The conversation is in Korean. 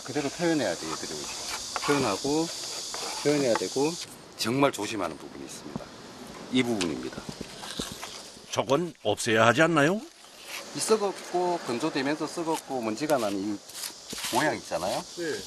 그대로 표현해야 돼요, 얘들이. 표현해야 되고, 정말 조심하는 부분이 있습니다. 이 부분입니다. 저건 없애야 하지 않나요? 이 썩었고, 건조되면서 썩었고, 먼지가 나는 이 모양 있잖아요. 네.